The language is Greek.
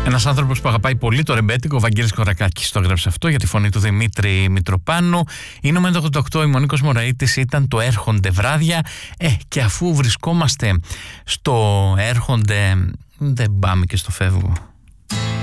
Ένας άνθρωπος που αγαπάει πολύ το ρεμπέτικο, ο Βαγγέλης Κορακάκης το έγραψε αυτό, για τη φωνή του Δημήτρη Μητροπάνου. Είναι ο Μέντο 88, η Μονίκος Μωραΐτης ήταν το Έρχονται βράδια. Και αφού βρισκόμαστε στο Έρχονται, δεν πάμε και στο φεύγω.